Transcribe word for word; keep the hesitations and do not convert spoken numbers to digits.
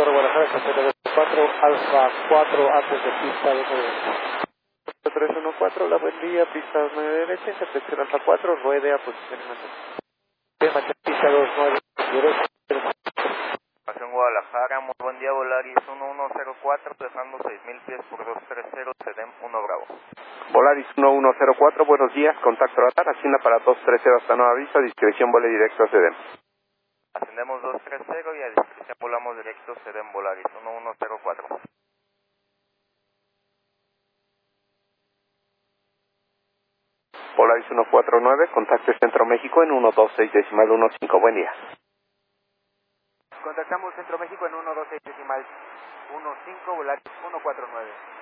Torre Guadalajara, Caseta de cuatro, Alfa cuatro, antes de pista de nueve. tres uno cuatro, la buen día, pista dos nueve derecha, intercepción Alfa cuatro, ruede a posicionamiento. Tema pista dos nueve derecha. Nación Guadalajara, muy buen día, Volaris uno uno cero cuatro, dejando seis mil pies por dos tres cero, Sedem uno Bravo. Volaris uno uno cero cuatro, buenos días, contacto radar, ascienda para dos tres cero hasta nueva vista, discreción vuele directo a Sedem. Ascendemos dos tres cero y a discreción volamos directo Sedem Volaris uno uno cero cuatro. Volaris uno cuatro nueve, contacto Centro México en uno dos seis decimal uno cinco, buen día. Contactamos Centro México en uno dos seis decimal uno cinco, Volaris uno cuatro nueve.